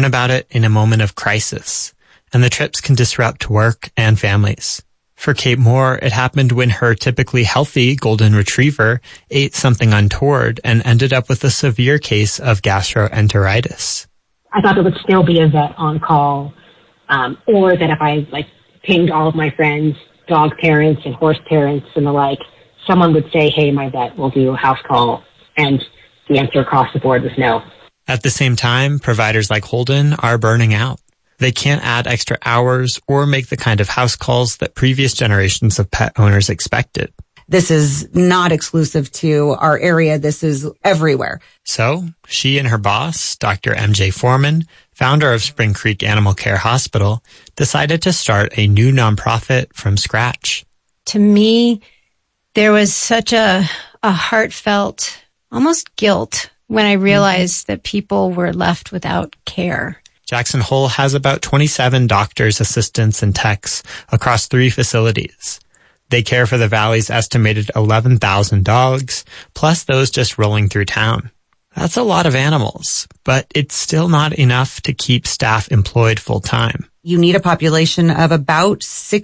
learn about it in a moment of crisis, and the trips can disrupt work and families. For Kate Moore, it happened when her typically healthy golden retriever ate something untoward and ended up with a severe case of gastroenteritis. I thought there would still be a vet on call, or that if I pinged all of my friends, dog parents and horse parents and the like, someone would say, hey, my vet will do a house call. And the answer across the board was no. At the same time, providers like Holden are burning out. They can't add extra hours or make the kind of house calls that previous generations of pet owners expected. This is not exclusive to our area. This is everywhere. So she and her boss, Dr. MJ Foreman, founder of Spring Creek Animal Care Hospital, decided to start a new nonprofit from scratch. To me, there was such a heartfelt, almost guilt when I realized that people were left without care. Jackson Hole has about 27 doctors, assistants, and techs across 3 facilities. They care for the valley's estimated 11,000 dogs, plus those just rolling through town. That's a lot of animals, but it's still not enough to keep staff employed full-time. You need a population of about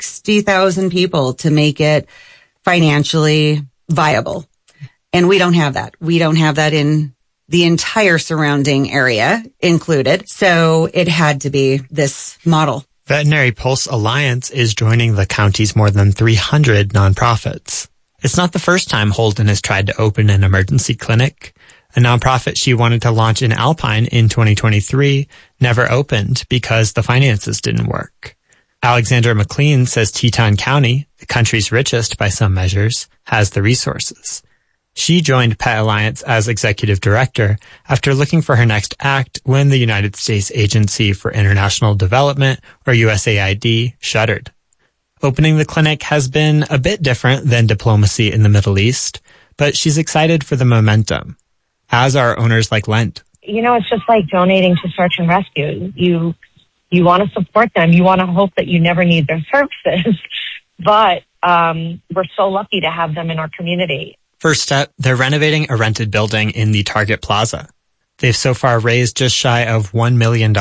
60,000 people to make it financially viable. And we don't have that. We don't have that in the entire surrounding area included. So it had to be this model. Veterinary Pulse Alliance is joining the county's more than 300 nonprofits. It's not the first time Holden has tried to open an emergency clinic. A nonprofit she wanted to launch in Alpine in 2023 never opened because the finances didn't work. Alexandra McLean says Teton County, the country's richest by some measures, has the resources. She joined Pet Alliance as executive director after looking for her next act when the United States Agency for International Development, or USAID, shuttered. Opening the clinic has been a bit different than diplomacy in the Middle East, but she's excited for the momentum, as are owners like Lent. It's just like donating to search and rescue. You want to support them. You want to hope that you never need their services. But we're so lucky to have them in our community. First step, they're renovating a rented building in the Target Plaza. They've so far raised just shy of $1 million.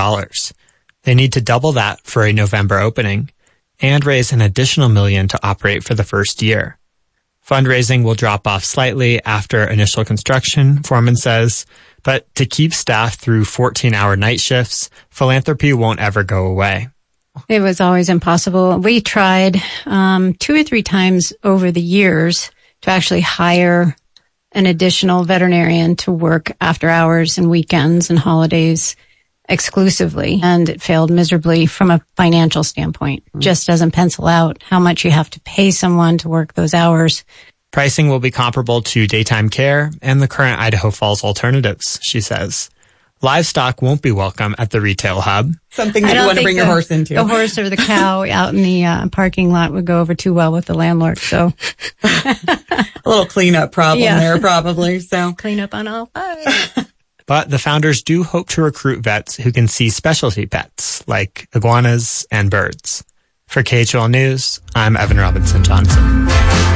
They need to double that for a November opening and raise an additional $1 million to operate for the first year. Fundraising will drop off slightly after initial construction, Foreman says, but to keep staff through 14-hour night shifts, philanthropy won't ever go away. It was always impossible. We tried 2 or 3 times over the years to actually hire an additional veterinarian to work after hours and weekends and holidays exclusively. And it failed miserably from a financial standpoint. Just doesn't pencil out how much you have to pay someone to work those hours. Pricing will be comparable to daytime care and the current Idaho Falls alternatives, she says. Livestock won't be welcome at the retail hub. Something that you want to bring your horse into. The horse or the cow out in the parking lot would go over too well with the landlord. So a little cleanup problem there probably. So cleanup on all 5. But the founders do hope to recruit vets who can see specialty pets like iguanas and birds. For KHOL News, I'm Evan Robinson Johnson.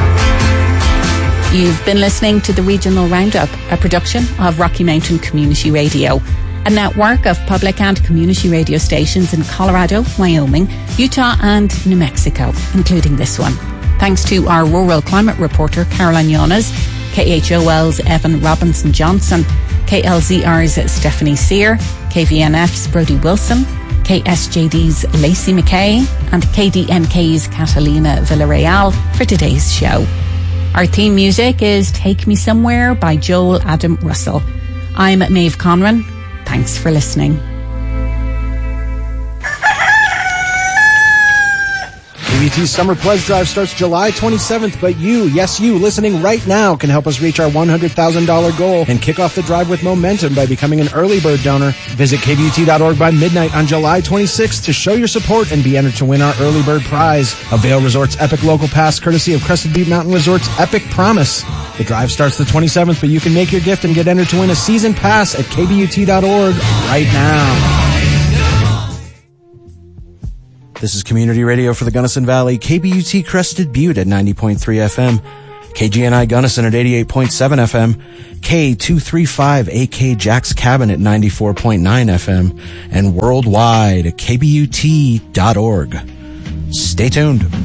You've been listening to the Regional Roundup, a production of Rocky Mountain Community Radio, a network of public and community radio stations in Colorado, Wyoming, Utah and New Mexico, including this one. Thanks to our rural climate reporter, Caroline Yanes, KHOL's Evan Robinson Johnson, KLZR's Stephanie Sear, KVNF's Brodie Wilson, KSJD's Lacey McKay, and KDNK's Catalina Villarreal for today's show. Our theme music is Take Me Somewhere by Joel Adam Russell. I'm Maeve Conran. Thanks for listening. KBUT's Summer Pledge Drive starts July 27th, but you, yes you, listening right now can help us reach our $100,000 goal and kick off the drive with momentum by becoming an early bird donor. Visit KBUT.org by midnight on July 26th to show your support and be entered to win our early bird prize, a Vail Resorts Epic Local Pass courtesy of Crested Butte Mountain Resorts Epic Promise. The drive starts the 27th, but you can make your gift and get entered to win a season pass at KBUT.org right now. This is Community Radio for the Gunnison Valley, KBUT Crested Butte at 90.3 FM. KGNI Gunnison at 88.7 FM, K235AK Jack's Cabin at 94.9 FM, and worldwide at kbut.org. Stay tuned.